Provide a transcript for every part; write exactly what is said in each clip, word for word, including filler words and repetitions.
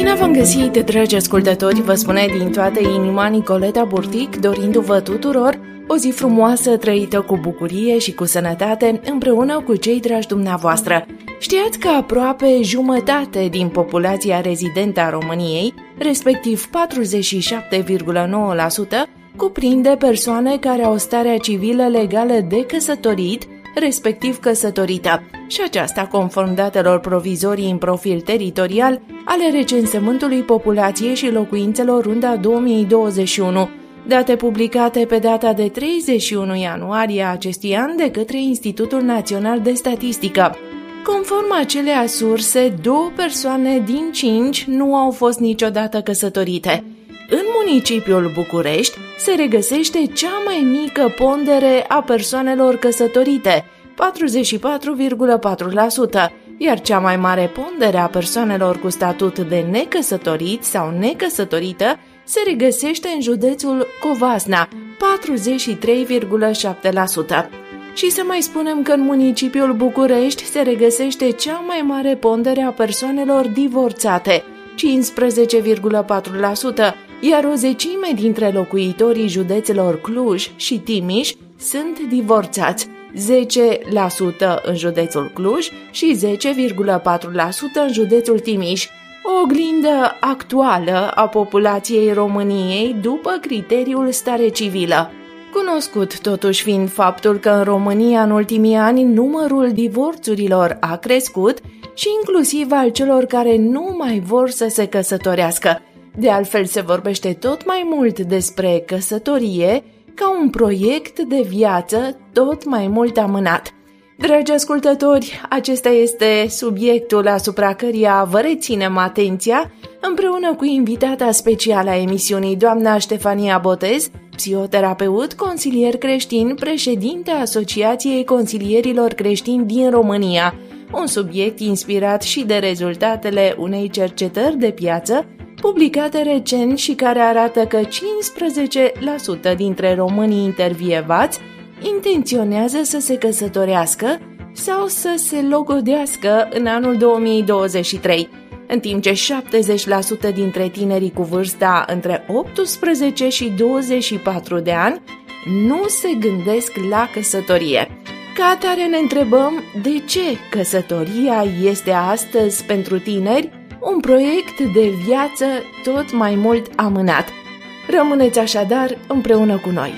Bine v-am găsit, dragi ascultători, vă spune din toată inima Nicoleta Burtic, dorindu-vă tuturor o zi frumoasă, trăită cu bucurie și cu sănătate, împreună cu cei dragi dumneavoastră. Știați că aproape jumătate din populația rezidentă a României, respectiv patruzeci și șapte virgulă nouă la sută, cuprinde persoane care au starea civilă legală de căsătorit, respectiv căsătorită, și aceasta conform datelor provizorii în profil teritorial ale recensământului populației și locuințelor Runda două mii douăzeci și unu, date publicate pe data de treizeci și unu ianuarie acestui an de către Institutul Național de Statistică. Conform acelea surse, două persoane din cinci nu au fost niciodată căsătorite. În municipiul București se regăsește cea mai mică pondere a persoanelor căsătorite, patruzeci și patru virgulă patru la sută, iar cea mai mare pondere a persoanelor cu statut de necăsătorit sau necăsătorită se regăsește în județul Covasna, patruzeci și trei virgulă șapte la sută. Și să mai spunem că în municipiul București se regăsește cea mai mare pondere a persoanelor divorțate, cincisprezece virgulă patru la sută, iar o zecime dintre locuitorii județelor Cluj și Timiș sunt divorțați, zece la sută în județul Cluj și zece virgulă patru la sută în județul Timiș, o oglindă actuală a populației României după criteriul stare civilă. Cunoscut totuși fiind faptul că în România în ultimii ani numărul divorțurilor a crescut și inclusiv al celor care nu mai vor să se căsătorească. De altfel se vorbește tot mai mult despre căsătorie ca un proiect de viață tot mai mult amânat. Dragi ascultători, acesta este subiectul asupra căruia vă reținem atenția împreună cu invitata specială a emisiunii, doamna Ștefania Botez, psihoterapeut, consilier creștin, președinte a Asociației Consilierilor Creștini din România, un subiect inspirat și de rezultatele unei cercetări de piață publicate recent și care arată că cincisprezece la sută dintre românii intervievați intenționează să se căsătorească sau să se logodească în anul două mii douăzeci și trei, în timp ce șaptezeci la sută dintre tinerii cu vârsta între optsprezece și douăzeci și patru de ani nu se gândesc la căsătorie. Ca atare ne întrebăm de ce căsătoria este astăzi pentru tineri un proiect de viață tot mai mult amânat. Rămâneți așadar împreună cu noi.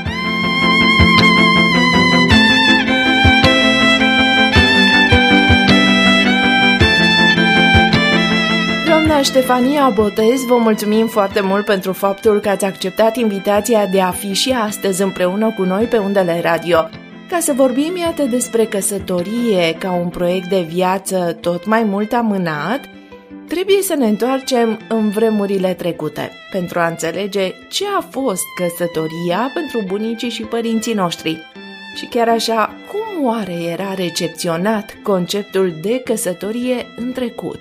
Doamna Ștefania Botez, vă mulțumim foarte mult pentru faptul că ați acceptat invitația de a fi și astăzi împreună cu noi pe undele radio, ca să vorbim, iată, despre căsătorie ca un proiect de viață tot mai mult amânat. Trebuie să ne întoarcem în vremurile trecute pentru a înțelege ce a fost căsătoria pentru bunicii și părinții noștri. Și chiar așa, cum oare era recepționat conceptul de căsătorie în trecut?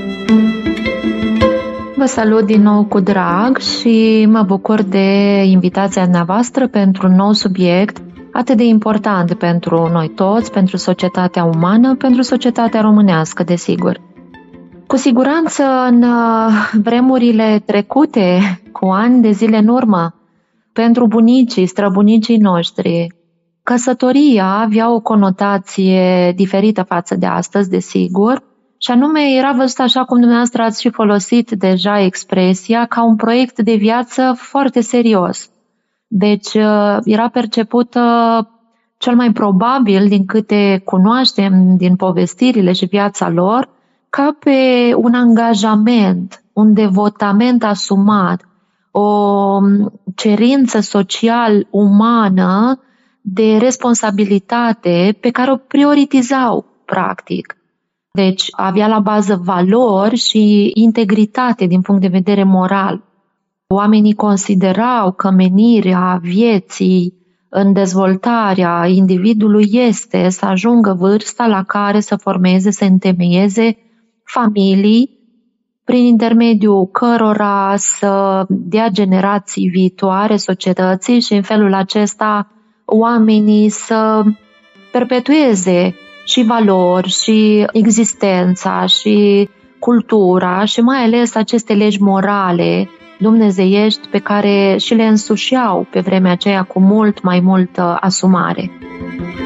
Vă salut din nou cu drag și mă bucur de invitația dumneavoastră pentru un nou subiect atât de important pentru noi toți, pentru societatea umană, pentru societatea românească, desigur. Cu siguranță, în vremurile trecute, cu ani de zile în urmă, pentru bunicii, străbunicii noștri, căsătoria avea o conotație diferită față de astăzi, desigur, și anume era văzut, așa cum dumneavoastră ați și folosit deja expresia, ca un proiect de viață foarte serios. Deci era percepută cel mai probabil, din câte cunoaștem din povestirile și viața lor, ca pe un angajament, un devotament asumat, o cerință social-umană de responsabilitate pe care o prioritizau, practic. Deci avea la bază valori și integritate din punct de vedere moral. Oamenii considerau că menirea vieții în dezvoltarea individului este să ajungă vârsta la care să formeze, să întemeieze familii, prin intermediul cărora să dea generații viitoare societății și în felul acesta oamenii să perpetueze și valori, și existența, și cultura și mai ales aceste legi morale dumnezeiești pe care și le însușeau pe vremea aceea cu mult mai multă asumare.